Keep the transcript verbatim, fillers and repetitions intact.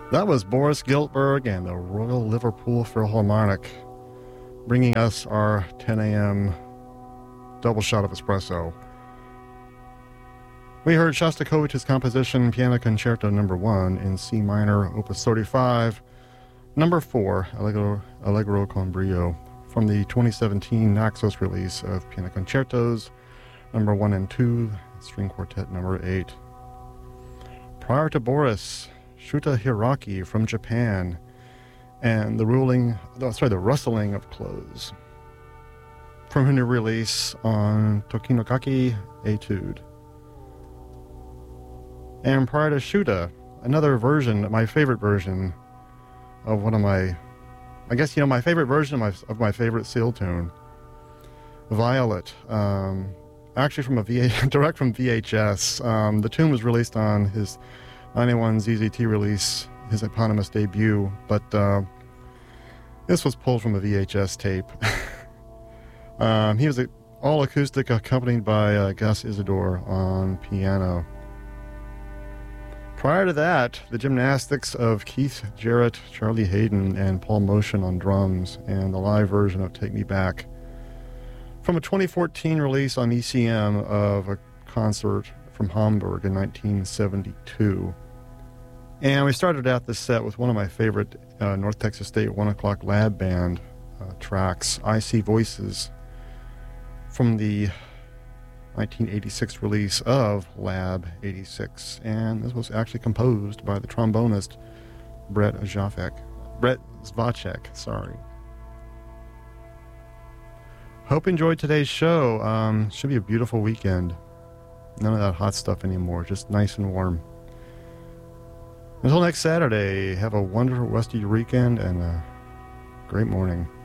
That was Boris Giltberg and the Royal Liverpool Philharmonic, bringing us our ten a.m. double shot of espresso. We heard Shostakovich's composition Piano Concerto Number One in C minor, Opus thirty-five, Number Four, Allegro, Allegro con brio, from the twenty seventeen Naxos release of Piano Concertos Number One and Two, String Quartet Number Eight. Prior to Boris, Shuta Hiraki from Japan, and the ruling, oh, sorry, the rustling of clothes, from her new release on Tokinokaki Etude. And prior to Shuta, another version, my favorite version of one of my, I guess, you know, my favorite version of my, of my favorite seal tune, Violet, um, actually from a V A, direct from V H S. Um, the tune was released on his ninety-one Z Z T release, his eponymous debut, but uh, this was pulled from a V H S tape. um, he was a, all acoustic, accompanied by uh, Gus Isidore on piano. Prior to that, the gymnastics of Keith Jarrett, Charlie Hayden, and Paul Motion on drums, and the live version of Take Me Back, from a twenty fourteen release on E C M of a concert from Hamburg in nineteen seventy-two. And we started out this set with one of my favorite uh, North Texas State One O'Clock Lab Band uh, tracks, I See Voices, from the nineteen eighty-six release of Lab eighty-six. And this was actually composed by the trombonist Brett Zvacek. Brett Zvacek, sorry. Hope you enjoyed today's show. Um, should be a beautiful weekend. None of that hot stuff anymore, just nice and warm. Until next Saturday, have a wonderful rest of your weekend and a great morning.